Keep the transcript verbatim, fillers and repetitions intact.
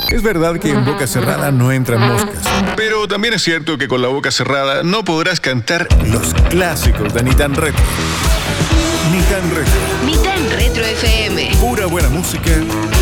Es verdad que en boca cerrada no entran moscas, pero también es cierto que con la boca cerrada no podrás cantar los clásicos de Ni Tan Retro. Ni Tan Retro. Ni Tan Retro F M. Pura buena música